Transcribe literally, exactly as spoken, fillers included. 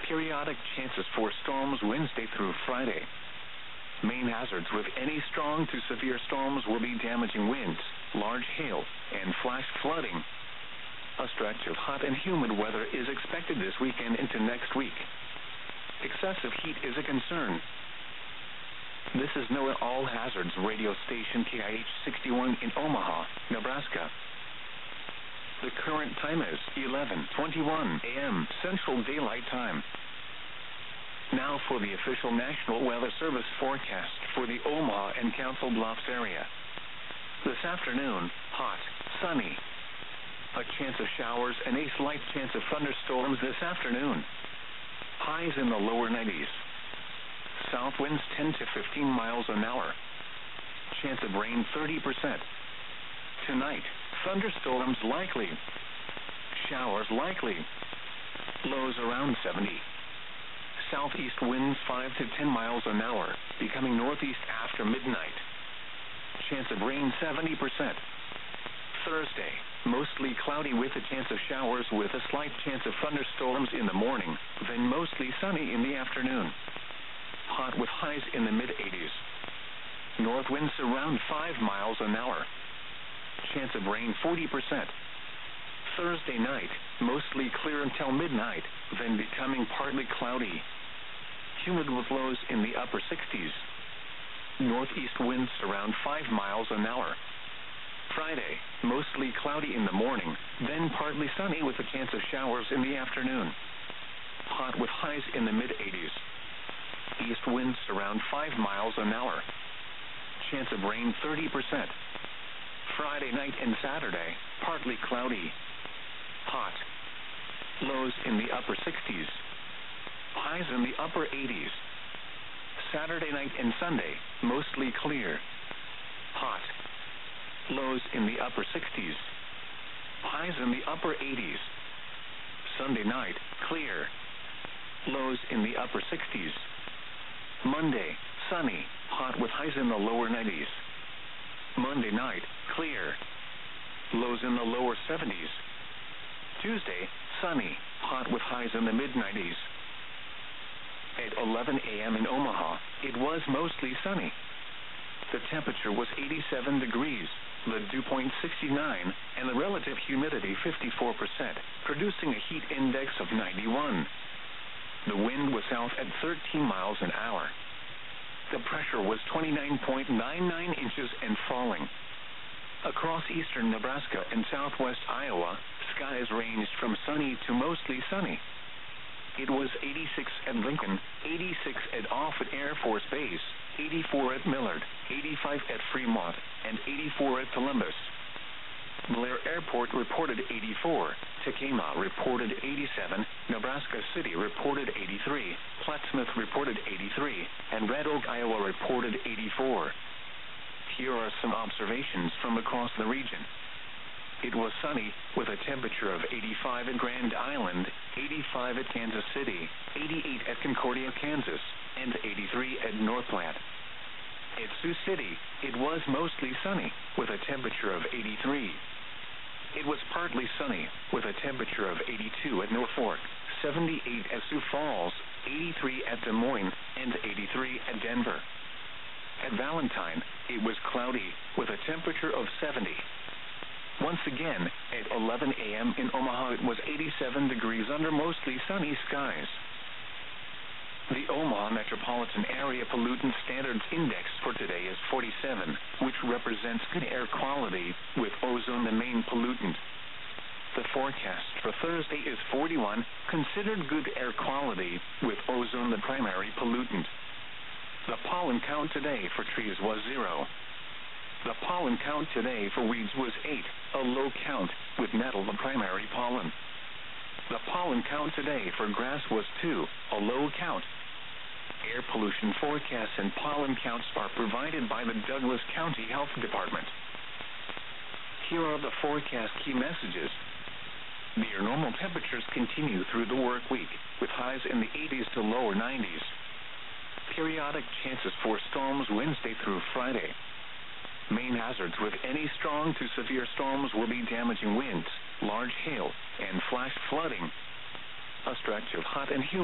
Periodic chances for storms Wednesday through Friday. Main hazards with any strong to severe storms will be damaging winds, large hail, and flash flooding. A stretch of hot and humid weather is expected this weekend into next week. Excessive heat is a concern. This is NOAA All Hazards radio station K I H sixty-one in Omaha, Nebraska. The current time is eleven twenty-one a m Central Daylight Time. Now for the official National Weather Service forecast for the Omaha and Council Bluffs area. This afternoon, hot, sunny. A chance of showers and a slight chance of thunderstorms this afternoon. Highs in the lower nineties. South winds ten to fifteen miles an hour. Chance of rain thirty percent. Tonight, thunderstorms likely. Showers likely. Lows around seventy. Southeast winds five to ten miles an hour, becoming northeast after midnight. Chance of rain seventy percent. Thursday, mostly cloudy with a chance of showers with a slight chance of thunderstorms in the morning, then mostly sunny in the afternoon. Hot with highs in the mid-eighties. North winds around five miles an hour. Chance of rain forty percent. Thursday night, mostly clear until midnight, then becoming partly cloudy. Humid with lows in the upper sixties. Northeast winds around five miles an hour. Friday, mostly cloudy in the morning, then partly sunny with a chance of showers in the afternoon. Hot with highs in the mid-eighties. East winds around five miles an hour. Chance of rain thirty percent. Friday night and Saturday, partly cloudy. Hot. Lows in the upper sixties. Highs in the upper eighties. Saturday night and Sunday, mostly clear. Hot. Lows in the upper sixties. Highs in the upper eighties. Sunday night, clear. Lows in the upper sixties. Monday, sunny, hot with highs in the lower nineties. Monday night, clear. Lows in the lower seventies. Tuesday, sunny, hot with highs in the mid-nineties. At eleven a m in Omaha, it was mostly sunny. The temperature was eighty-seven degrees, the dew point sixty-nine, and the relative humidity fifty-four percent, producing a heat index of ninety-one. The wind was south at thirteen miles an hour. The pressure was twenty-nine point nine nine inches and falling. Across eastern Nebraska and southwest Iowa, skies ranged from sunny to mostly sunny. It was eighty-six at Lincoln, eighty-six at Offutt Air Force Base, eighty-four at Millard, eighty-five at Fremont, and eighty-four at Columbus. Blair Airport reported eighty-four, Tekamah reported eighty-seven, Nebraska City reported eighty-three, Plattsmouth reported eighty-three, and Red Oak, Iowa reported eighty-four. Here are some observations from across the region. It was sunny, with a temperature of eighty-five at Grand Island, eighty-five at Kansas City, eighty-eight at Concordia, Kansas, and eighty-three at North Platte. At Sioux City, it was mostly sunny, with a temperature of eighty-three. It was partly sunny, with a temperature of eighty-two at Norfolk, seventy-eight at Sioux Falls, eighty-three at Des Moines, and eighty-three at Denver. At Valentine, it was cloudy, with a temperature of seventy. Once again, at eleven a m in Omaha, it was eighty-seven degrees under mostly sunny skies. The Omaha Metropolitan Area Pollutant Standards Index for today is forty-seven, which represents good air quality, with ozone the main pollutant. The forecast for Thursday is forty-one, considered good air quality, with ozone the primary pollutant. The pollen count today for trees was zero. The pollen count today for weeds was eight, a low count, with nettle the primary pollen. The pollen count today for grass was two, a low count. Air pollution forecasts and pollen counts are provided by the Douglas County Health Department. Here are the forecast key messages. Near normal temperatures continue through the work week, with highs in the eighties to lower nineties. Periodic chances for storms Wednesday through Friday. Main hazards with any strong to severe storms will be damaging winds, large hail, and flash flooding. A stretch of hot and humid